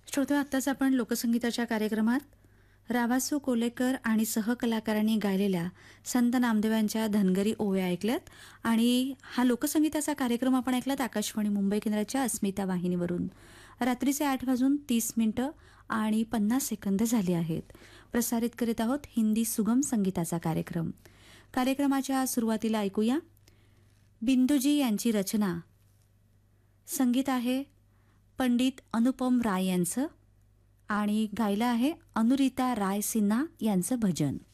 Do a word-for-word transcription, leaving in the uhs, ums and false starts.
श्रोते, आत्ताच आपण लोकसंगीताच्या कार्यक्रमात रावासू कोलेकर आणि सहकलाकारांनी गायलेल्या संत नामदेवांच्या धनगरी ओव्या ऐकल्यात. आणि हा लोकसंगीताचा कार्यक्रम आपण ऐकलात आकाशवाणी मुंबई केंद्राच्या अस्मिता वाहिनीवरून. रात्रीचे आठ वाजून तीस मिनिटं आणि पन्नास सेकंद झाली आहेत. प्रसारित करीत आहोत हिंदी सुगम संगीताचा कार्यक्रम. कार्यक्रमाच्या सुरुवातीला ऐकूया बिंदुजी यांची रचना. संगीत आहे पंडित अनुपम राय यांचं आणि गायलं आहे अनुरिता राय सिन्हा यांचं भजन.